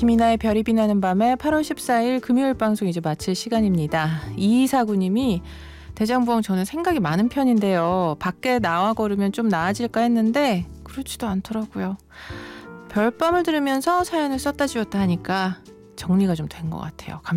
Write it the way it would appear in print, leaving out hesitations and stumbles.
김이나의 별이 빛나는 밤에 8월 14일 금요일 방송 이제 마칠 시간입니다. 2249님이 대장부왕 저는 생각이 많은 편인데요. 밖에 나와 걸으면 좀 나아질까 했는데 그렇지도 않더라고요. 별밤을 들으면서 사연을 썼다 지웠다 하니까 정리가 좀 된 것 같아요.